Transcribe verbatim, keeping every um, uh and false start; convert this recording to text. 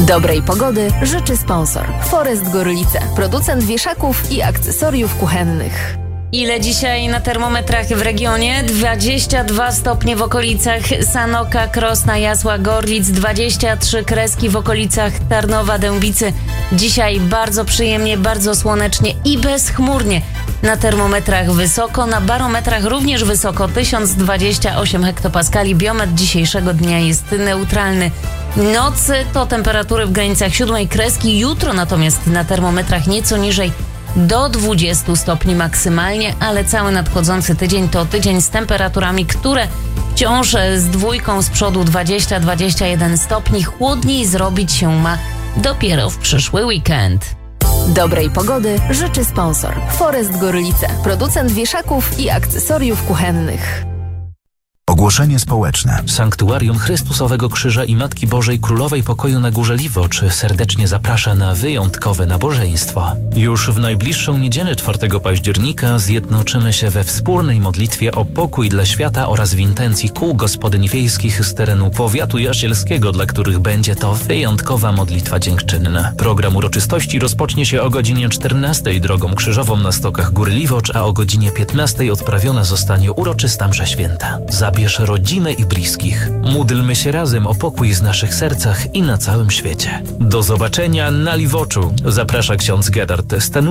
Dobrej pogody życzy sponsor Forest Gorlice, producent wieszaków i akcesoriów kuchennych. Ile dzisiaj na termometrach w regionie? dwadzieścia dwa stopnie w okolicach Sanoka, Krosna, Jasła, Gorlic, dwadzieścia trzy Kreski w okolicach Tarnowa, Dębicy. Dzisiaj bardzo przyjemnie, bardzo słonecznie i bezchmurnie. Na termometrach wysoko, na barometrach również wysoko, tysiąc dwadzieścia osiem hektopaskali. Biometr dzisiejszego dnia jest neutralny. Nocy to temperatury w granicach siódmej kreski, jutro natomiast na termometrach nieco niżej do dwudziestu stopni maksymalnie, ale cały nadchodzący tydzień to tydzień z temperaturami, które wciąż z dwójką z przodu dwadzieścia do dwudziestu jeden stopni. Chłodniej zrobić się ma dopiero w przyszły weekend. Dobrej pogody życzy sponsor Forest Gorlice, producent wieszaków i akcesoriów kuchennych. Ogłoszenie społeczne. Sanktuarium Chrystusowego Krzyża i Matki Bożej Królowej Pokoju na Górze Liwocz serdecznie zaprasza na wyjątkowe nabożeństwo. Już w najbliższą niedzielę czwartego października zjednoczymy się we wspólnej modlitwie o pokój dla świata oraz w intencji kół gospodyń wiejskich z terenu powiatu jasielskiego, dla których będzie to wyjątkowa modlitwa dziękczynna. Program uroczystości rozpocznie się o godzinie czternastej drogą krzyżową na stokach Góry Liwocz, a o godzinie piętnastej odprawiona zostanie uroczysta msza święta. Zabierz rodzinę i bliskich. Módlmy się razem o pokój w naszych sercach i na całym świecie. Do zobaczenia na Liwoczu. Zaprasza ksiądz Gerard Stanu.